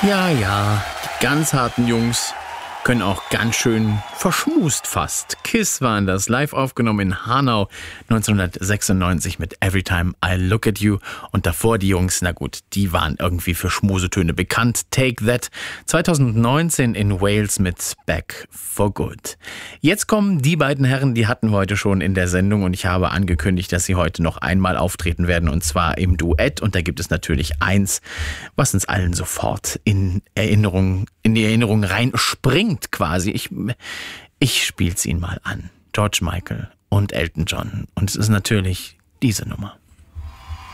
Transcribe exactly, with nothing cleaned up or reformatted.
Ja, ja, die ganz harten Jungs können auch ganz schön verschmust fast. Kiss waren das, live aufgenommen in Hanau neunzehnhundertsechsundneunzig mit Every Time I Look at You. Und davor die Jungs, na gut, die waren irgendwie für Schmusetöne bekannt. Take That, zweitausendneunzehn in Wales mit Back for Good. Jetzt kommen die beiden Herren, die hatten wir heute schon in der Sendung und ich habe angekündigt, dass sie heute noch einmal auftreten werden und zwar im Duett. Und da gibt es natürlich eins, was uns allen sofort in Erinnerung, in die Erinnerung reinspringt quasi. Ich, ich spiel's Ihnen mal an. George Michael und Elton John. Und es ist natürlich diese Nummer.